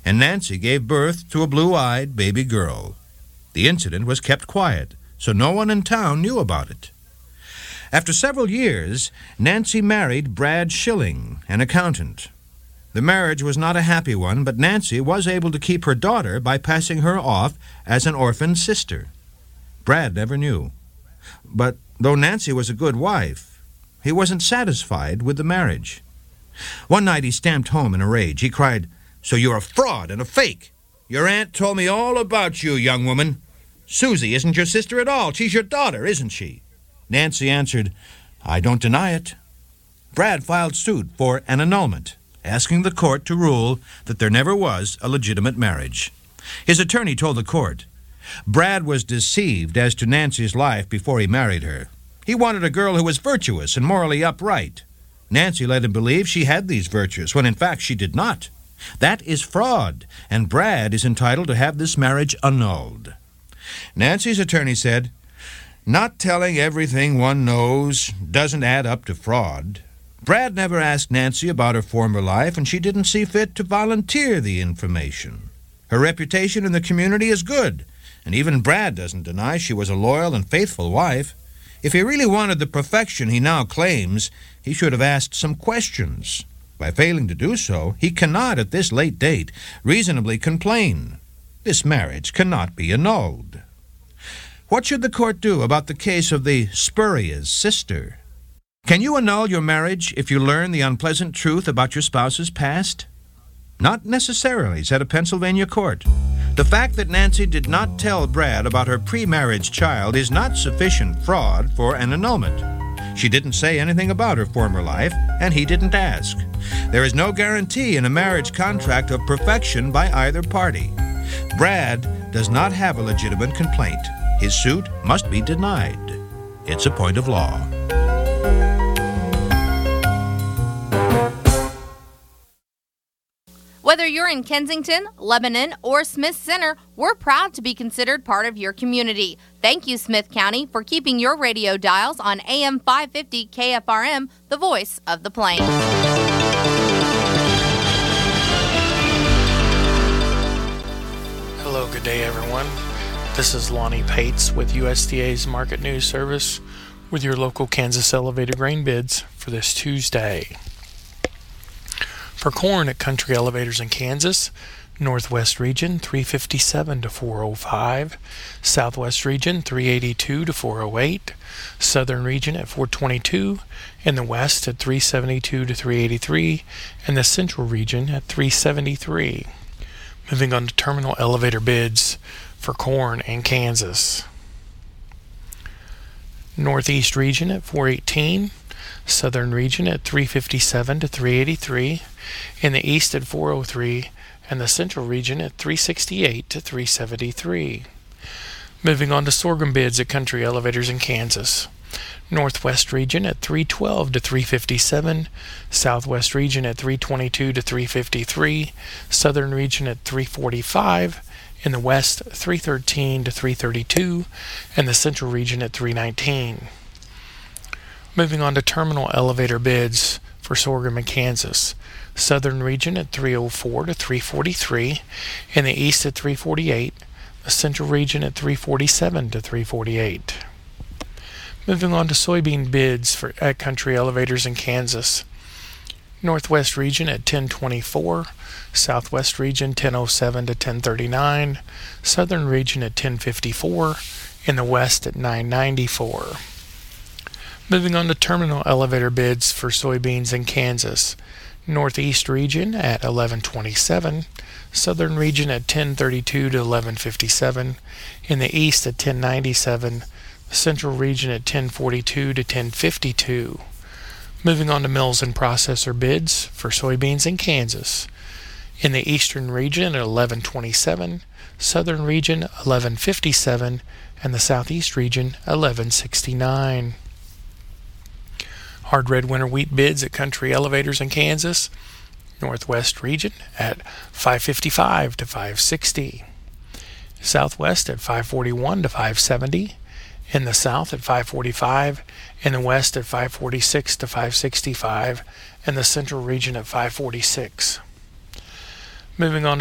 and Nancy gave birth to a blue-eyed baby girl. The incident was kept quiet, so no one in town knew about it. After several years, Nancy married Brad Schilling, an accountant. The marriage was not a happy one, but Nancy was able to keep her daughter by passing her off as an orphaned sister. Brad never knew. But though Nancy was a good wife, he wasn't satisfied with the marriage. One night he stamped home in a rage. He cried, "So you're a fraud and a fake. Your aunt told me all about you, young woman. Susie isn't your sister at all. She's your daughter, isn't she?" Nancy answered, "I don't deny it." Brad filed suit for an annulment, asking the court to rule that there never was a legitimate marriage. His attorney told the court, Brad was deceived as to Nancy's life before he married her. He wanted a girl who was virtuous and morally upright. Nancy let him believe she had these virtues, when in fact she did not. That is fraud, and Brad is entitled to have this marriage annulled. Nancy's attorney said, "Not telling everything one knows doesn't add up to fraud. Brad never asked Nancy about her former life, and she didn't see fit to volunteer the information. Her reputation in the community is good, and even Brad doesn't deny she was a loyal and faithful wife. If he really wanted the perfection he now claims, he should have asked some questions. By failing to do so, he cannot, at this late date, reasonably complain. This marriage cannot be annulled." What should the court do about the case of the Spurrier's sister? Can you annul your marriage if you learn the unpleasant truth about your spouse's past? Not necessarily, said a Pennsylvania court. The fact that Nancy did not tell Brad about her pre-marriage child is not sufficient fraud for an annulment. She didn't say anything about her former life, and he didn't ask. There is no guarantee in a marriage contract of perfection by either party. Brad does not have a legitimate complaint. His suit must be denied. It's a point of law. Whether you're in Kensington, Lebanon, or Smith Center, we're proud to be considered part of your community. Thank you, Smith County, for keeping your radio dials on AM 550 KFRM, the voice of the Plains. Hello, good day, everyone. This is Lonnie Pates with USDA's Market News Service with your local Kansas elevated grain bids for this Tuesday. For corn at Country Elevators in Kansas, Northwest Region 357 to 405, Southwest Region 382 to 408, Southern Region at 422, and the West at 372 to 383, and the Central Region at 373. Moving on to terminal elevator bids for corn in Kansas. Northeast Region at 418, Southern Region at 357 to 383, in the East at 403, and the Central Region at 368 to 373. Moving on to sorghum bids at Country Elevators in Kansas. Northwest Region at 312 to 357, Southwest Region at 322 to 353, Southern Region at 345, in the West 313 to 332, and the Central Region at 319. Moving on to terminal elevator bids for sorghum in Kansas. Southern Region at 304 to 343, in the East at 348, the Central Region at 347 to 348. Moving on to soybean bids at Country Elevators in Kansas. Northwest Region at 1024, Southwest Region 1007 to 1039, Southern Region at 1054, in the West at 994. Moving on to terminal elevator bids for soybeans in Kansas. Northeast Region at 1127, Southern Region at 1032 to 1157, in the East at 1097, the Central Region at 1042 to 1052. Moving on to mills and processor bids for soybeans in Kansas. In the Eastern Region at 1127, Southern Region 1157, and the Southeast Region 1169. Hard red winter wheat bids at Country Elevators in Kansas. Northwest Region at 555 to 560. Southwest at 541 to 570. In the South at 545. In the West at 546 to 565. And the Central Region at 546. Moving on